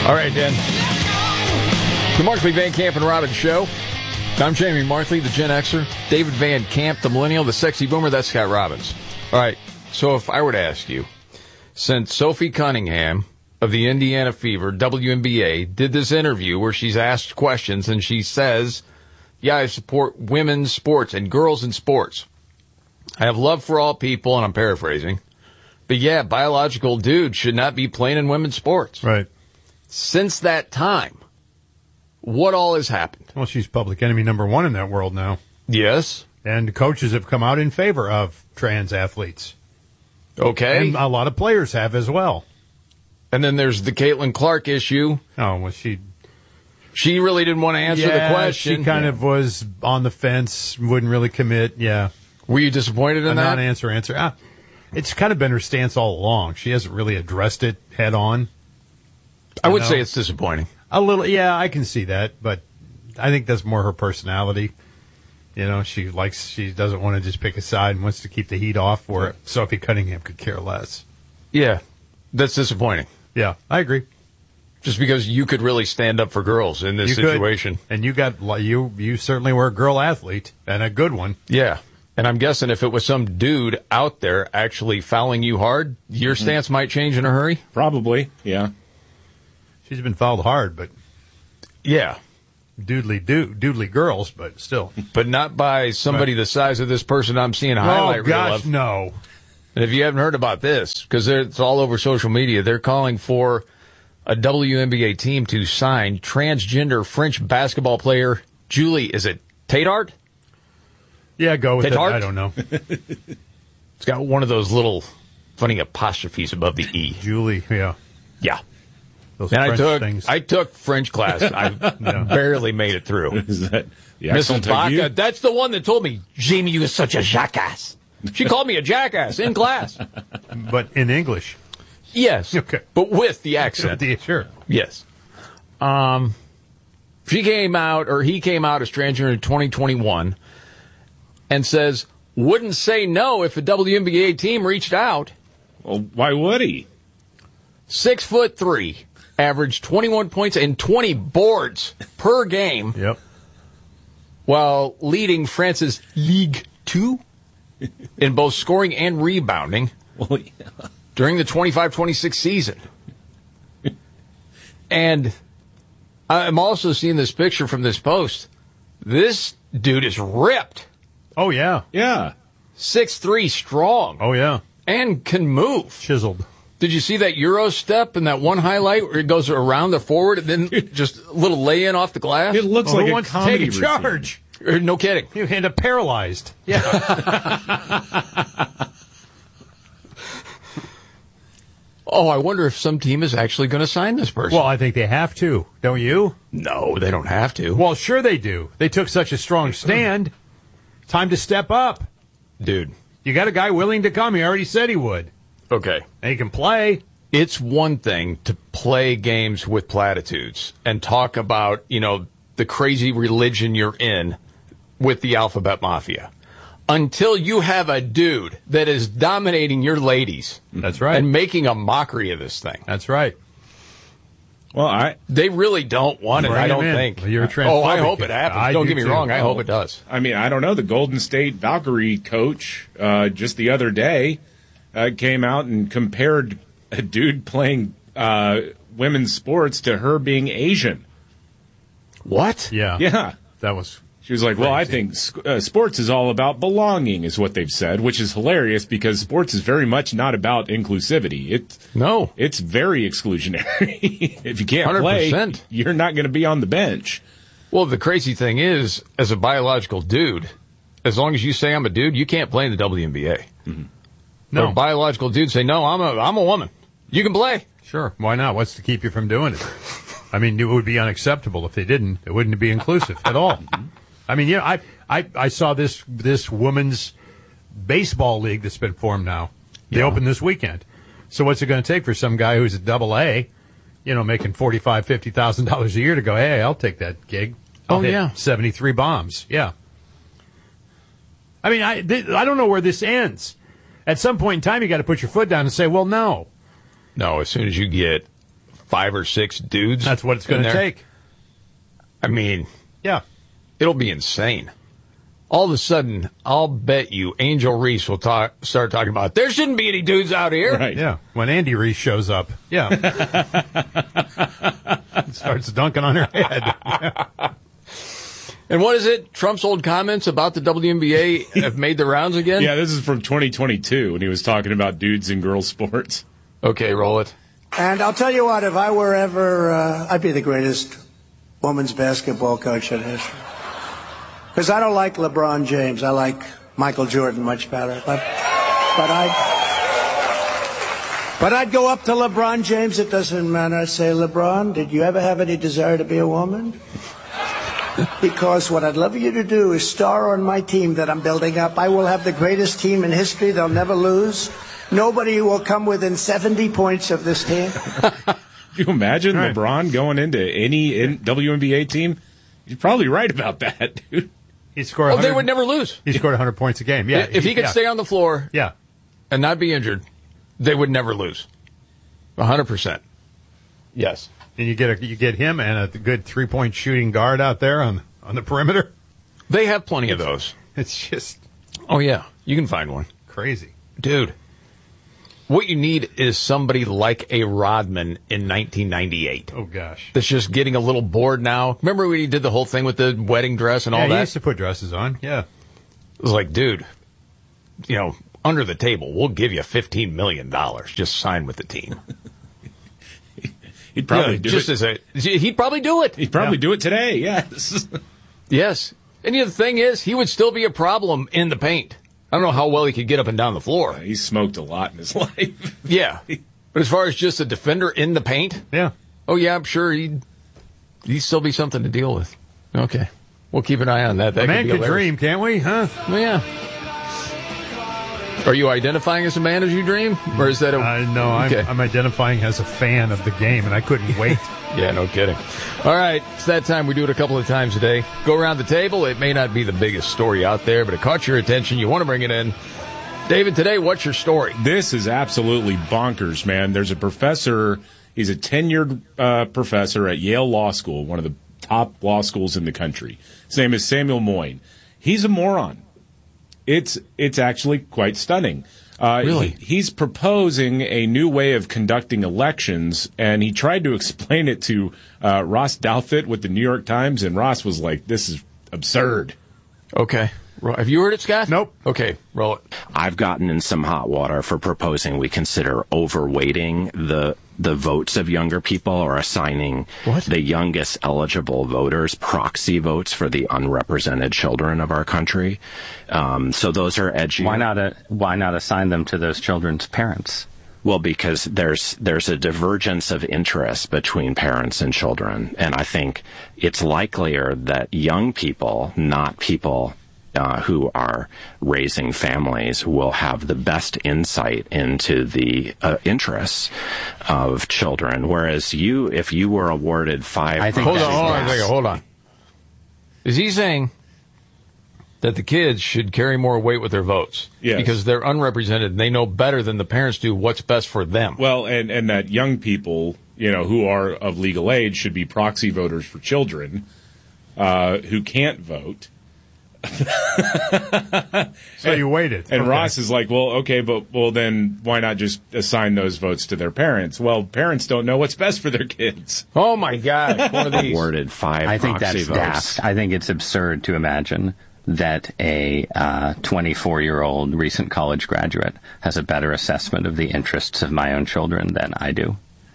All right, Dan. The Markley, Van Camp, and Robbins Show. I'm Jamie Markley, the Gen Xer. David Van Camp, the Millennial, the Sexy Boomer. That's Scott Robbins. All right, so if I were to ask you, since Sophie Cunningham of the Indiana Fever, WNBA, did this interview where she's asked questions and she says, yeah, I support women's sports and girls in sports. I have love for all people, and I'm paraphrasing. But yeah, biological dudes should not be playing in women's sports. Right. Since that time, what all has happened? Well, she's public enemy number one in that world now. Yes. And coaches have come out in favor of trans athletes. Okay. And a lot of players have as well. And then there's the Caitlin Clark issue. Oh, well, she really didn't want to answer the question. She kind of was on the fence, wouldn't really commit, yeah. Were you disappointed in that? A non-answer answer. It's kind of been her stance all along. She hasn't really addressed it head on. I would say it's disappointing. A little, yeah, I can see that, but I think that's more her personality. You know, she doesn't want to just pick a side and wants to keep the heat off, where Sophie Cunningham could care less. Yeah, that's disappointing. Yeah, I agree. Just because you could really stand up for girls in this situation. And you certainly were a girl athlete, and a good one. Yeah. And I'm guessing if it was some dude out there actually fouling you hard, your stance might change in a hurry? Probably, yeah. She's been fouled hard, but... Yeah. Doodly girls, but still. But not by somebody the size of this person I'm seeing a highlight reel of. No. And if you haven't heard about this, because it's all over social media, they're calling for a WNBA team to sign transgender French basketball player Julie, is it Tadart? Yeah, go with Tadart? it. I don't know. It's got one of those little funny apostrophes above the E. Julie, yeah. Yeah. Those and French things. I took French class. I barely made it through. Is that Mrs. Baca, that's the one that told me, Jamie, you are such a jackass. She called me a jackass in class. But in English. Yes. Okay. But with the accent. Sure. Yes. He came out as transgender in 2021 and says, wouldn't say no if a WNBA team reached out. Well, why would he? 6'3", averaged 21 points and 20 boards per game. Yep. While leading France's Ligue 2 in both scoring and rebounding during the 25-26 season. And I'm also seeing this picture from this post. This dude is ripped. Oh, yeah. Yeah. 6'3", strong. Oh, yeah. And can move. Chiseled. Did you see that Euro step and that one highlight where it goes around the forward and then just a little lay-in off the glass? It looks like a comedy to take charge. No kidding. You end up paralyzed. Yeah. Oh, I wonder if some team is actually going to sign this person. Well, I think they have to. Don't you? No, they don't have to. Well, sure they do. They took such a strong stand. Time to step up. Dude. You got a guy willing to come. He already said he would. Okay. And he can play. It's one thing to play games with platitudes and talk about, the crazy religion you're in with the Alphabet Mafia. Until you have a dude that is dominating your ladies. That's right. And making a mockery of this thing. That's right. Well, they really don't want it, I don't think. You're a I hope it happens. Don't get me wrong. I hope it does. I mean, I don't know. The Golden State Valkyrie coach just the other day came out and compared a dude playing women's sports to her being Asian. What? Yeah. Yeah. That was... She was like, well, I think sports is all about belonging, is what they've said, which is hilarious because sports is very much not about inclusivity. It's very exclusionary. If you can't 100%. play, you're not going to be on the bench. Well, the crazy thing is, as a biological dude, as long as you say I'm a dude, you can't play in the WNBA. Mm-hmm. No. Or biological dudes say, no, I'm a woman. You can play. Sure. Why not? What's to keep you from doing it? I mean, it would be unacceptable if they didn't. It wouldn't be inclusive at all. I mean, I saw this women's baseball league that's been formed now. They opened this weekend. So what's it going to take for some guy who's a double-A, making $45,000, $50,000 a year to go, hey, I'll take that gig. I'll hit 73 bombs. Yeah. I mean, I don't know where this ends. At some point in time, you got to put your foot down and say, well, no. No, as soon as you get 5 or 6 dudes. That's what it's going to take. I mean, Yeah. it'll be insane. All of a sudden, I'll bet you Angel Reese will start talking about, there shouldn't be any dudes out here. Right. Yeah. When Andy Reese shows up. Yeah. Starts dunking on her head. And what is it? Trump's old comments about the WNBA have made the rounds again? Yeah, this is from 2022 when he was talking about dudes and girls sports. Okay, roll it. And I'll tell you what, if I were ever, I'd be the greatest women's basketball coach in history. Because I don't like LeBron James. I like Michael Jordan much better. But I'd go up to LeBron James. It doesn't matter. I'd say, LeBron, did you ever have any desire to be a woman? Because what I'd love you to do is star on my team that I'm building up. I will have the greatest team in history. They'll never lose. Nobody will come within 70 points of this team. Can you imagine LeBron going into any WNBA team? You're probably right about that, dude. He scored. Oh, they would never lose. He scored 100 points a game. Yeah. If he could stay on the floor Yeah. and not be injured, they would never lose. 100%. Yes. And you get him and a good 3-point shooting guard out there on the perimeter. They have plenty of those. It's just Oh, yeah. You can find one. crazy. Dude, what you need is somebody like a Rodman in 1998. Oh, gosh. That's just getting a little bored now. Remember when he did the whole thing with the wedding dress and all He that? used to put dresses on. Yeah. It was like, dude, under the table, we'll give you $15 million. Just sign with the team. He'd probably do it. He'd probably do it. He'd probably do it today, yes. Yes. And the thing is, he would still be a problem in the paint. I don't know how well he could get up and down the floor. He smoked a lot in his life. Yeah. But as far as just a defender in the paint, Yeah. oh, yeah, I'm sure he'd still be something to deal with. Okay. We'll keep an eye on that. That A man could be could hilarious. dream, can't we? Huh? Well, yeah. Are you identifying as a man as you dream? Or is that a... No, Okay. I'm identifying as a fan of the game, and I couldn't wait. Yeah, no kidding. All right, it's that time. We do it a couple of times a day. Go around the table. It may not be the biggest story out there, but it caught your attention. You want to bring it in. David, today, what's your story? This is absolutely bonkers, man. There's a professor. He's a tenured professor at Yale Law School, one of the top law schools in the country. His name is Samuel Moyn. He's a moron. It's actually quite stunning. Really? He's proposing a new way of conducting elections, and he tried to explain it to Ross Douthat with the New York Times, and Ross was like, this is absurd. Okay. Have you heard it, Scott? Nope. Okay, roll it. I've gotten in some hot water for proposing we consider overweighting the votes of younger people or assigning the youngest eligible voters proxy votes for the unrepresented children of our country. So those are edgy. Why not assign them to those children's parents? Well, because there's a divergence of interest between parents and children, and I think it's likelier that young people, not people who are raising families, will have the best insight into the interests of children. Whereas if you were awarded five... Hold on. Is he saying that the kids should carry more weight with their votes? Yes. Because they're unrepresented and they know better than the parents do what's best for them. Well, and that young people, who are of legal age should be proxy voters for children who can't vote. So you waited. And Okay. Ross is like, well, okay, but then why not just assign those votes to their parents? Well, parents don't know what's best for their kids. Oh, my God. One of these. awarded five I think proxy that's votes. daft. I think it's absurd to imagine that a 24-year-old recent college graduate has a better assessment of the interests of my own children than I do.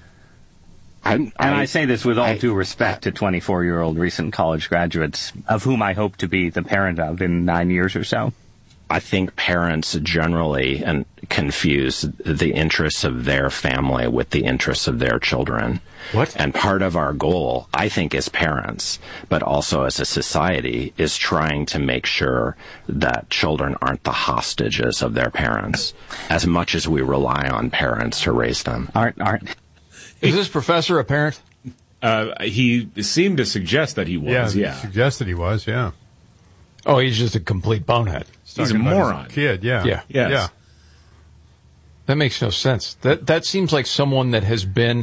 I say this with all due respect to 24-year-old recent college graduates, of whom I hope to be the parent of in 9 years or so. I think parents generally confuse the interests of their family with the interests of their children. What? And part of our goal, I think, as parents, but also as a society, is trying to make sure that children aren't the hostages of their parents, as much as we rely on parents to raise them. Is this professor a parent? He seemed to suggest that he was, yeah. Suggested he was, yeah. Oh, he's just a complete bonehead. He's a Talking about his moron. Kid, yeah. Yeah. Yes. That makes no sense. That seems like someone that has been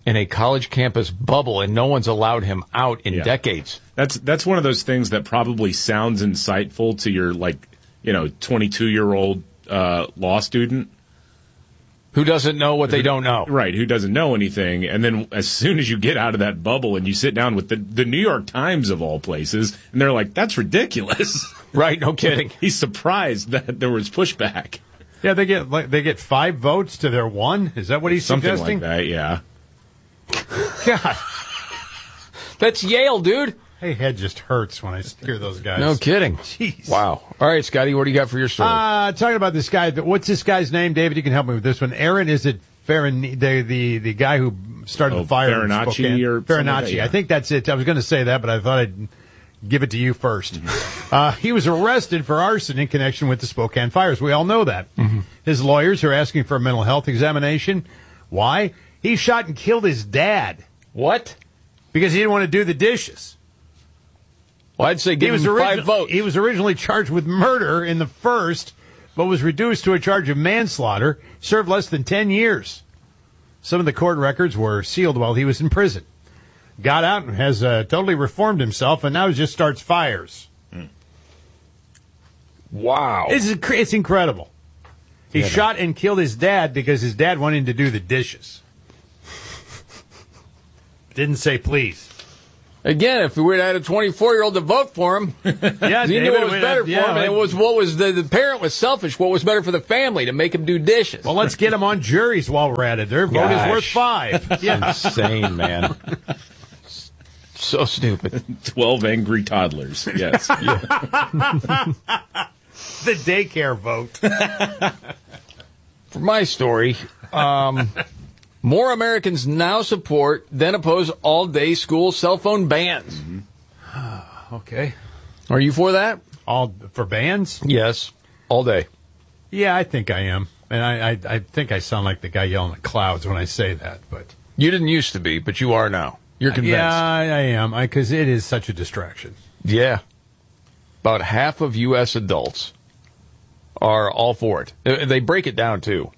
in a college campus bubble, and no one's allowed him out in decades. That's one of those things that probably sounds insightful to your 22-year-old law student who doesn't know what they don't know. Right, who doesn't know anything. And then as soon as you get out of that bubble and you sit down with the New York Times of all places, and they're like, that's ridiculous. Right, no kidding. He's surprised that there was pushback. Yeah, they get 5 votes to their 1. Is that what he's Something suggesting? like that, yeah. God. That's Yale, dude. Hey, head just hurts when I hear those guys. No kidding. Jeez. Wow. All right, Scotty, what do you got for your story? Talking about this guy. What's this guy's name, David? You can help me with this one. Aaron, is it the guy who started the fire? Farinacci or Farinacci. like that, yeah. I think that's it. I was going to say that, but I thought I'd give it to you first. He was arrested for arson in connection with the Spokane fires. We all know that. Mm-hmm. His lawyers are asking for a mental health examination. Why? He shot and killed his dad. What? Because he didn't want to do the dishes. Well, I'd say give him 5 votes. He was originally charged with murder in the first, but was reduced to a charge of manslaughter, served less than 10 years. Some of the court records were sealed while he was in prison. Got out and has totally reformed himself, and now he just starts fires. Wow. It's incredible. He shot and killed his dad because his dad wanted him to do the dishes. Didn't say please. Again, if we would have had a 24-year-old to vote for him, yeah, he knew what was better for him, and it was what was the parent was selfish. What was better for the family to make him do dishes? Well, let's get him on juries while we're at it. Their vote is worth 5. Yeah. Insane, man. So stupid. 12 angry toddlers. Yes. The daycare vote. For my story, more Americans now support than oppose all-day school cell phone bans. Mm-hmm. Okay. Are you for that? All for bans? Yes. All day. Yeah, I think I am. And I think I sound like the guy yelling at clouds when I say that. But you didn't used to be, but you are now. You're convinced. Yeah, I am. Because it is such a distraction. Yeah. About half of U.S. adults are all for it. They break it down, too.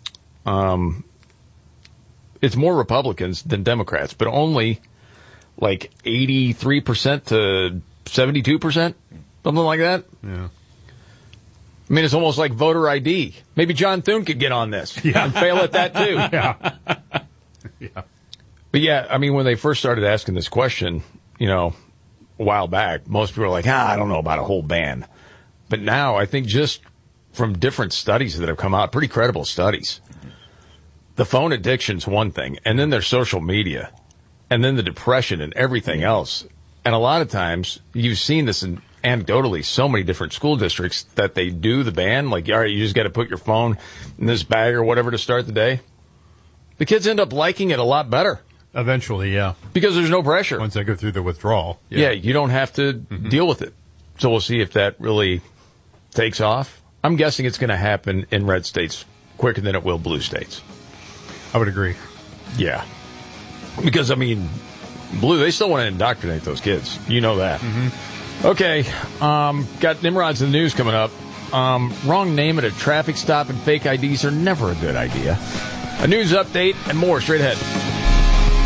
It's more Republicans than Democrats, but only like 83% to 72%, something like that. Yeah. I mean, it's almost like voter ID. Maybe John Thune could get on this and fail at that, too. Yeah. Yeah. But, yeah, I mean, when they first started asking this question, a while back, most people were like, I don't know about a whole ban. But now I think just from different studies that have come out, pretty credible studies, the phone addiction's one thing, and then there's social media, and then the depression and everything else. And a lot of times, you've seen this anecdotally, so many different school districts that they do the ban, like, all right, you just got to put your phone in this bag or whatever to start the day. The kids end up liking it a lot better. Eventually, yeah. Because there's no pressure. Once they go through the withdrawal. Yeah, you don't have to deal with it. So we'll see if that really takes off. I'm guessing it's going to happen in red states quicker than it will blue states. I would agree. Yeah. Because, I mean, blue, they still want to indoctrinate those kids. You know that. Mm-hmm. Okay. Got Nimrod's in the news coming up. Wrong name at a traffic stop and fake IDs are never a good idea. A news update and more straight ahead.